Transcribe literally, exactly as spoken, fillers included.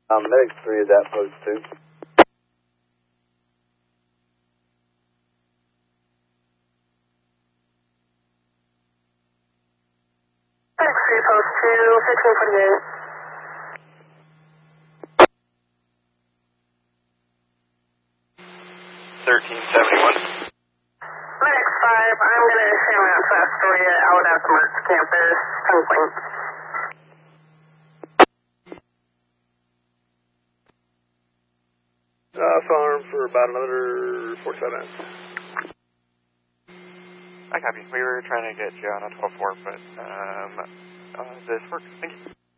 Um, Medic three is at post two. Medic three, post two, fifteen forty-eight. thirteen seventy-one. Medic five, I'm going to San Mountain Astoria out at the Mertz campus, pinpoint. Uh, farm for about another forty-five minutes. I copy. We were trying to get you on a twelve four, but um, uh, this works. Thank you.